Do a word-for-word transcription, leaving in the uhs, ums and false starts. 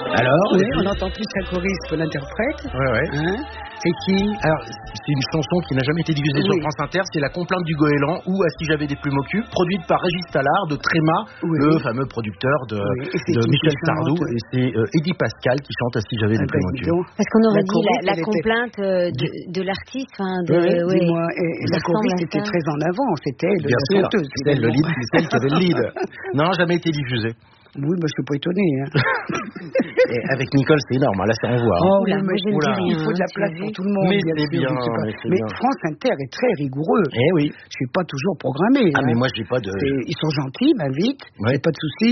Alors, oui, on entend plus la choriste que l'interprète. Ouais, ouais. Hein, c'est qui? Alors, c'est une chanson qui n'a jamais été diffusée oui. sur France Inter, c'est La complainte du goéland ou À si j'avais des plumes au cul, produite par Régis Tallard de Tréma, oui. le fameux producteur de, oui. de Michel Sardou, et c'est euh, Eddie Pascal qui chante À si j'avais des ah, plumes au cul. Parce qu'on aurait la dit la, la était... complainte euh, de, de l'artiste, enfin de. Oui, Ouais, dis-moi, et, et la choriste était très en avant, c'était elle, bien la sûr, chanteuse. c'est elle, le lead, c'est elle qui avait le lead. Non, jamais été diffusée. Oui, bah, je suis pas étonné. Hein. Et avec Nicole, c'est énorme, là, ça envoie. Oh, Oula, oui, mais moi, oula, rien, il faut de la place pour tout le monde. Mais bien c'est sûr, bien, je sais pas. mais c'est Mais bien. France Inter est très rigoureux. Eh oui. Je suis pas toujours programmé. Ah, hein. mais moi, j'ai pas de... Ils sont gentils, m'invitent, ouais. J'ai pas de soucis.